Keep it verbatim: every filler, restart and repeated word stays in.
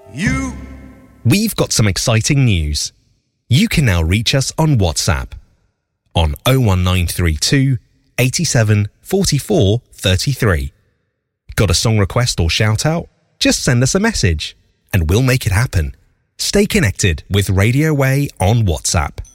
You. We've got some exciting news. You can now reach us on WhatsApp on oh one nine three two, eighty-seven, forty-four, thirty-three. Got a song request or shout out? Just send us a message and we'll make it happen. Stay connected with Radio Way on WhatsApp.